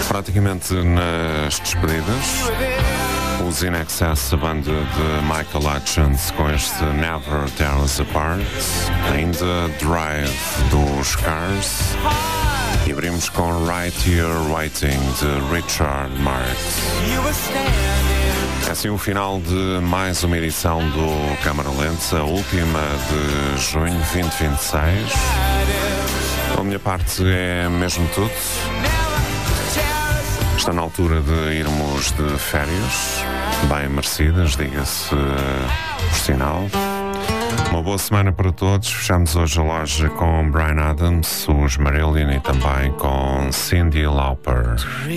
Praticamente nas despedidas, os In Excess, a banda de Michael Hutchence, com este Never Tear Us Apart, ainda Drive dos Cars, e abrimos com Right Here Waiting de Richard Marx. É assim o final de mais uma edição do Câmara Lente, a última de junho 2026. Da minha parte é mesmo tudo. Está na altura de irmos de férias, bem merecidas, diga-se por sinal. Uma boa semana para todos. Fechamos hoje a loja com Bryan Adams, os Marillion e também com Cyndi Lauper.